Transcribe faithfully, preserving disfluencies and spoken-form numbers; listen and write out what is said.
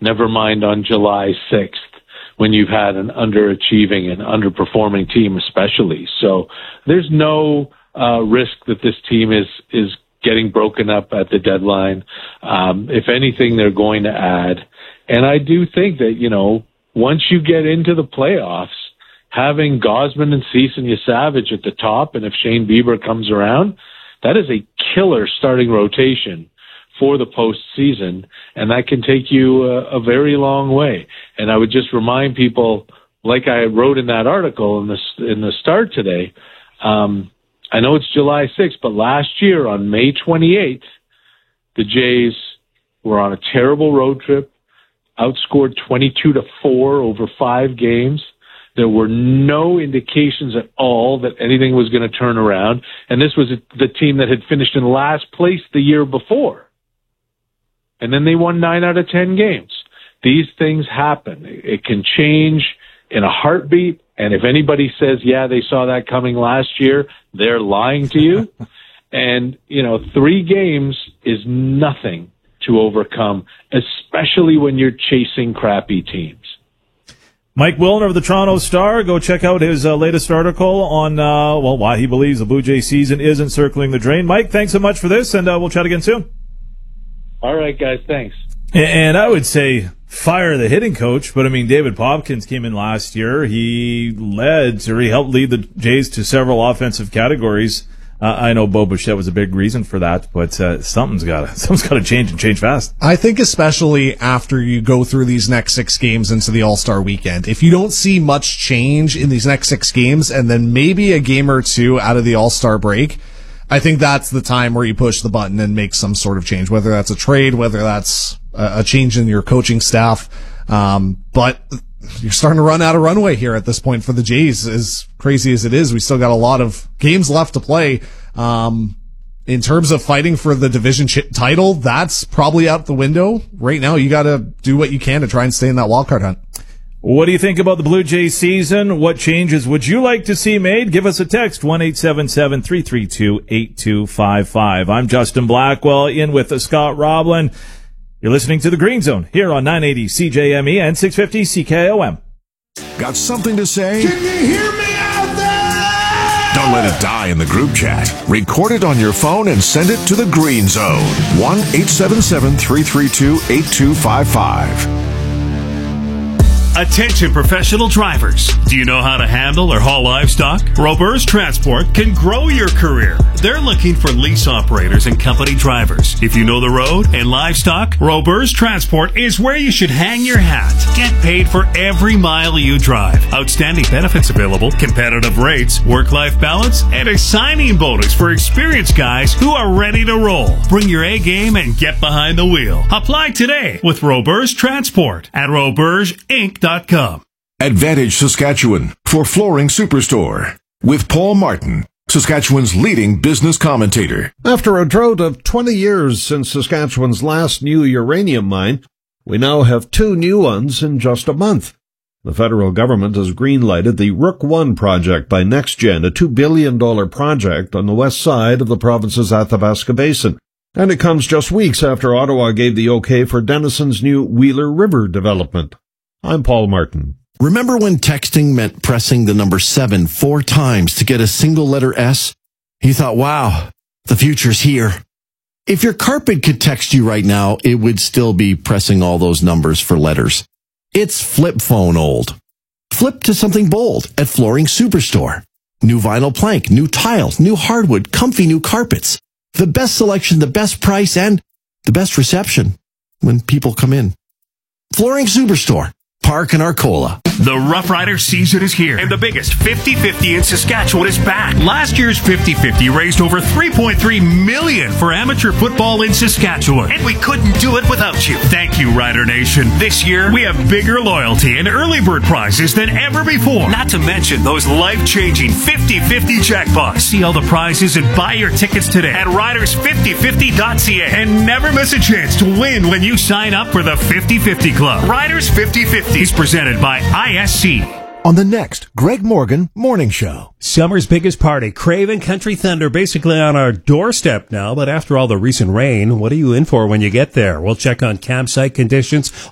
never mind on July sixth when you've had an underachieving and underperforming team especially. So there's no uh, risk that this team is, is getting broken up at the deadline. Um, if anything, they're going to add. And I do think that, you know, once you get into the playoffs, having Gausman and Cease and Yasavage at the top, and if Shane Bieber comes around, that is a killer starting rotation for the postseason, and that can take you a, a very long way. And I would just remind people, like I wrote in that article in the, in the Start today, um, I know it's July sixth, but last year on May twenty-eighth, the Jays were on a terrible road trip, outscored twenty-two to four over five games. There were no indications at all that anything was going to turn around, and this was the team that had finished in last place the year before. And then they won nine out of ten games. These things happen. It can change in a heartbeat, and if anybody says, yeah, they saw that coming last year, they're lying to you. And, you know, three games is nothing to overcome, especially when you're chasing crappy teams. Mike Wilner of the Toronto Star. Go check out his uh, latest article on, uh, well, why he believes the Blue Jay season isn't circling the drain. Mike, thanks so much for this, and uh, we'll chat again soon. All right, guys, thanks. And I would say fire the hitting coach, but I mean, David Popkins came in last year. He led, or he helped lead the Jays to several offensive categories. Uh, I know Bo Bichette was a big reason for that, but uh, something's got to something's got to change and change fast. I think especially after you go through these next six games into the All-Star weekend, if you don't see much change in these next six games and then maybe a game or two out of the All-Star break, I think that's the time where you push the button and make some sort of change, whether that's a trade, whether that's a change in your coaching staff. Um, but you're starting to run out of runway here at this point for the Jays. As crazy as it is, we still got a lot of games left to play. Um, in terms of fighting for the division ch- title, that's probably out the window. Right now, you got to do what you can to try and stay in that wild card hunt. What do you think about the Blue Jays season? What changes would you like to see made? Give us a text, one eight seven seven, three three two, eight two five five. I'm Justin Blackwell, in with Scott Roblin. You're listening to The Green Zone here on nine eighty C J M E and six fifty C K O M. Got something to say? Can you hear me out there? Don't let it die in the group chat. Record it on your phone and send it to The Green Zone. one eight seven seven, three three two, eight two five five. Attention professional drivers. Do you know how to handle or haul livestock? Roberts Transport can grow your career. They're looking for lease operators and company drivers. If you know the road and livestock, Roberts Transport is where you should hang your hat. Get paid for every mile you drive. Outstanding benefits available, competitive rates, work-life balance, and a signing bonus for experienced guys who are ready to roll. Bring your A game and get behind the wheel. Apply today with Roberts Transport at roberts inc dot com. Advantage Saskatchewan for Flooring Superstore with Paul Martin, Saskatchewan's leading business commentator. After a drought of twenty years since Saskatchewan's last new uranium mine, we now have two new ones in just a month. The federal government has green-lighted the Rook one project by NextGen, a two billion dollars project on the west side of the province's Athabasca Basin. And it comes just weeks after Ottawa gave the okay for Denison's new Wheeler River development. I'm Paul Martin. Remember when texting meant pressing the number seven four times to get a single letter S? You thought, wow, the future's here. If your carpet could text you right now, it would still be pressing all those numbers for letters. It's flip phone old. Flip to something bold at Flooring Superstore. New vinyl plank, new tile, new hardwood, comfy new carpets. The best selection, the best price, and the best reception when people come in. Flooring Superstore. Park in Arcola. The Rough Rider season is here, and the biggest fifty fifty in Saskatchewan is back. Last year's fifty fifty raised over three point three million dollars for amateur football in Saskatchewan, and we couldn't do it without you. Thank you, Rider Nation. This year, we have bigger loyalty and early bird prizes than ever before. Not to mention those life-changing fifty fifty jackpots. See all the prizes and buy your tickets today at riders fifty fifty dot c a, and never miss a chance to win when you sign up for the fifty fifty Club. Riders fifty fifty is presented by I S C. On the next Greg Morgan Morning Show. Summer's biggest party, Craven Country Thunder, basically on our doorstep now. But after all the recent rain, what are you in for when you get there? We'll check on campsite conditions,